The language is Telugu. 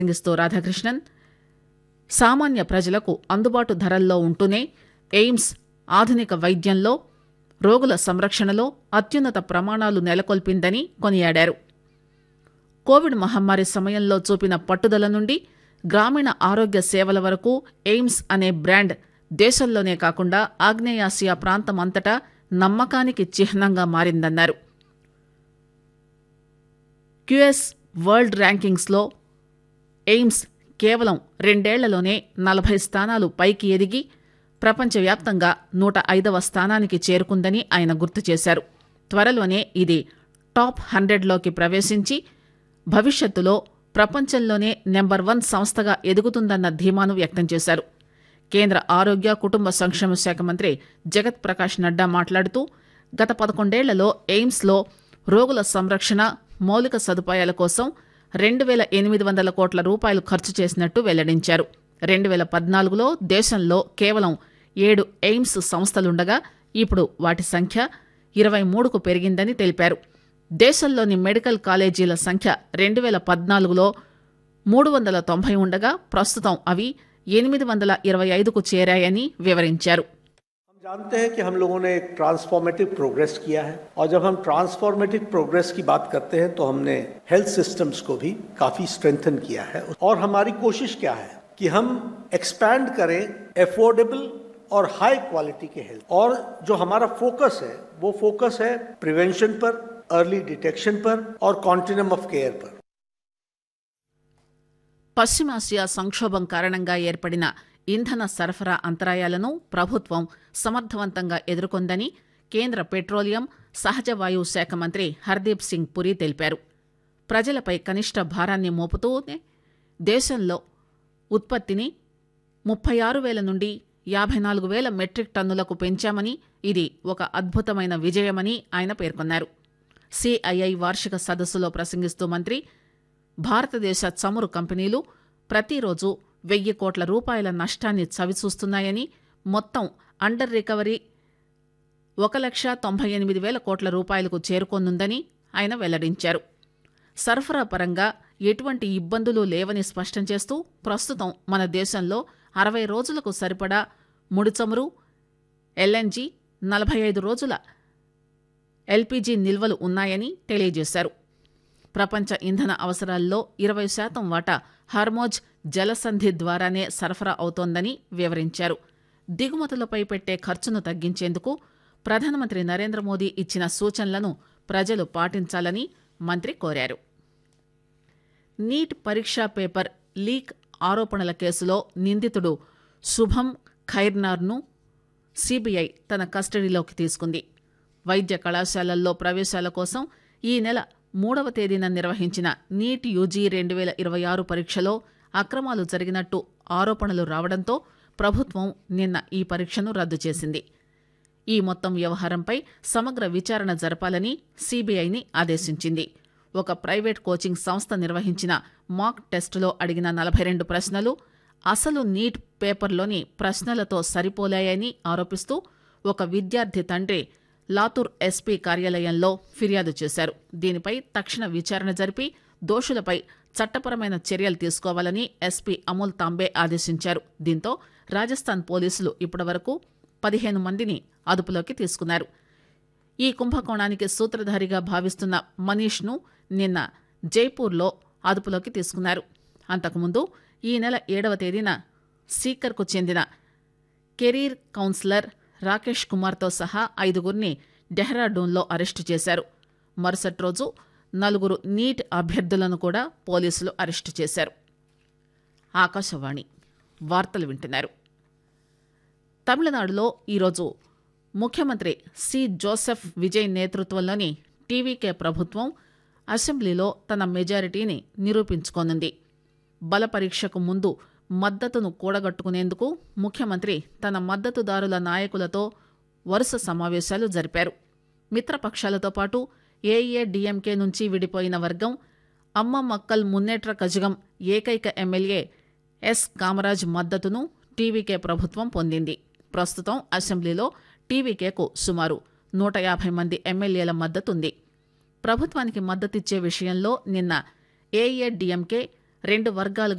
ప్రసంగిస్తూ రాధాకృష్ణన్ సామాన్య ప్రజలకు అందుబాటు ధరల్లో ఉంటూనే ఎయిమ్స్ ఆధునిక వైద్యంలో రోగుల సంరక్షణలో అత్యున్నత ప్రమాణాలు నెలకొల్పిందని కొనియాడారు. కోవిడ్ మహమ్మారి సమయంలో చూపిన పట్టుదల నుండి గ్రామీణ ఆరోగ్య సేవల వరకు ఎయిమ్స్ అనే బ్రాండ్ దేశంలోనే కాకుండా ఆగ్నేయాసియా ప్రాంతం అంతటా నమ్మకానికి చిహ్నంగా మారిందన్నారు. క్యూఎస్ వరల్డ్ ర్యాంకింగ్స్లో ఎయిమ్స్ కేవలం 2 ఏళ్లలోనే 40 స్థానాలు పైకి ఎదిగి ప్రపంచవ్యాప్తంగా 105వ స్థానానికి చేరుకుందని ఆయన గుర్తు చేశారు. త్వరలోనే ఇది టాప్ 100లోకి ప్రవేశించి భవిష్యత్తులో ప్రపంచంలోనే నెంబర్ 1 సంస్థగా ఎదుగుతుందన్న ధీమాను వ్యక్తం చేశారు. కేంద్ర ఆరోగ్య కుటుంబ సంక్షేమ శాఖ మంత్రి జగత్ ప్రకాష్ నడ్డా మాట్లాడుతూ గత 11 ఏళ్లలో ఎయిమ్స్లో రోగుల సంరక్షణ మౌలిక సదుపాయాల కోసం 2,800 కోట్ల రూపాయలు ఖర్చు చేసినట్టు వెల్లడించారు. 2014లో దేశంలో కేవలం 7 ఎయిమ్స్ సంస్థలుండగా ఇప్పుడు వాటి సంఖ్య 23కు పెరిగిందని తెలిపారు. దేశంలోని మెడికల్ కాలేజీల సంఖ్య 2014లో 390 ఉండగా ప్రస్తుతం అవి 825కు చేరాయని వివరించారు. हम जानते हैं कि हम लोगों ने एक ट्रांसफॉर्मेटिव प्रोग्रेस किया है और जब हम ट्रांसफॉर्मेटिव प्रोग्रेस की बात करते हैं तो हमने हेल्थ सिस्टम्स को भी काफी स्ट्रेंथन किया है और हमारी कोशिश क्या है कि हम एक्सपैंड करें एफोर्डेबल और हाई क्वालिटी के हेल्थ और जो हमारा फोकस है वो फोकस है प्रिवेंशन पर, अर्ली डिटेक्शन पर और कॉन्टिन्यूम ऑफ केयर पर. పశ్చిమాసియా సంక్షోభం కారణంగా ఏర్పడిన ఇంధన సరఫరా అంతరాయాలను ప్రభుత్వం సమర్థవంతంగా ఎదుర్కొందని కేంద్ర పెట్రోలియం సహజ వాయువు శాఖ మంత్రి హర్దీప్ సింగ్ పురి తెలిపారు. ప్రజలపై కనిష్ట భారాన్ని మోపుతూనే దేశంలో ఉత్పత్తిని 36,000 నుండి 54,000 మెట్రిక్ టన్నులకు పెంచామని, ఇది ఒక అద్భుతమైన విజయమని ఆయన పేర్కొన్నారు. సిఐఐ వార్షిక సదస్సులో ప్రసంగిస్తూ మంత్రి భారతదేశ చమురు కంపెనీలు ప్రతిరోజు 1,000 కోట్ల రూపాయల నష్టాన్ని చవిచూస్తున్నాయని, మొత్తం అండర్ రికవరీ 1,98,000 కోట్ల రూపాయలకు చేరుకోనుందని ఆయన వెల్లడించారు. సరఫరా పరంగా ఎటువంటి ఇబ్బందులు లేవని స్పష్టం చేస్తూ ప్రస్తుతం మన దేశంలో 60 రోజులకు సరిపడా ముడి చమురు, ఎల్ఎన్జీ, 45 రోజుల ఎల్పీజీ నిల్వలు ఉన్నాయని తెలియజేశారు. ప్రపంచ ఇంధన అవసరాల్లో 20% వాటా హర్మోజ్ జలసంధి ద్వారానే సరఫరా అవుతోందని వివరించారు. దిగుమతులపై పెట్టే ఖర్చును తగ్గించేందుకు ప్రధానమంత్రి నరేంద్ర మోదీ ఇచ్చిన సూచనలను ప్రజలు పాటించాలని మంత్రి కోరారు. నీట్ పరీక్షా పేపర్ లీక్ ఆరోపణల కేసులో నిందితుడు శుభం ఖైర్నార్ను సీబీఐ తన కస్టడీలోకి తీసుకుంది. వైద్య కళాశాలల్లో ప్రవేశాల కోసం ఈ నెల 3వ తేదీన నిర్వహించిన నీట్ యూజీ 2026 పరీక్షలో అక్రమాలు జరిగినట్టు ఆరోపణలు రావడంతో ప్రభుత్వం నిన్న ఈ పరీక్షను రద్దు చేసింది. ఈ మొత్తం వ్యవహారంపై సమగ్ర విచారణ జరపాలని సీబీఐని ఆదేశించింది. ఒక ప్రైవేట్ కోచింగ్ సంస్థ నిర్వహించిన మాక్ టెస్టులో అడిగిన 42 ప్రశ్నలు అసలు నీట్ పేపర్లోని ప్రశ్నలతో సరిపోలాయని ఆరోపిస్తూ ఒక విద్యార్థి తండ్రి లాతూర్ ఎస్పీ కార్యాలయంలో ఫిర్యాదు చేశారు. దీనిపై తక్షణ విచారణ జరిపి దోషులపై చట్టపరమైన చర్యలు తీసుకోవాలని ఎస్పీ అమోల్ తాంబే ఆదేశించారు. దీంతో రాజస్థాన్ పోలీసులు ఇప్పటివరకు 15 మందిని అదుపులోకి తీసుకున్నారు. ఈ కుంభకోణానికి సూత్రధారిగా భావిస్తున్న మనీష్ను నిన్న జైపూర్లో అదుపులోకి తీసుకున్నారు. అంతకుముందు ఈ నెల 7వ తేదీన సీకర్కు చెందిన కెరీర్ కౌన్సిలర్ రాకేష్ కుమార్తో సహా 5గురిని డెహ్రాడూన్లో అరెస్టు చేశారు. మరుసటి రోజు 4 నీట్ అభ్యర్థులను కూడా పోలీసులు అరెస్టు చేశారు. ఆకాశవాణి వార్తలు వింటున్నారు. తమిళనాడులో ఈరోజు ముఖ్యమంత్రి సి జోసెఫ్ విజయ్ నేతృత్వంలోని టీవీకే ప్రభుత్వం అసెంబ్లీలో తన మెజారిటీని నిరూపించుకోనుంది. బల పరీక్షకు ముందు మద్దతును కూడగట్టుకునేందుకు ముఖ్యమంత్రి తన మద్దతుదారుల నాయకులతో వరుస సమావేశాలు జరిపారు. మిత్రపక్షాలతో పాటు ఏఐఏడీఎంకే నుంచి విడిపోయిన వర్గం అమ్మ మక్కల్ మున్నేట్ర కజగం ఏకైక ఎమ్మెల్యే ఎస్ కామరాజ్ మద్దతును టీవీకే ప్రభుత్వం పొందింది. ప్రస్తుతం అసెంబ్లీలో టీవీకేకు సుమారు 150 మంది ఎమ్మెల్యేల మద్దతుంది. ప్రభుత్వానికి మద్దతిచ్చే విషయంలో నిన్న ఏఐఏడీఎంకే రెండు వర్గాలుగా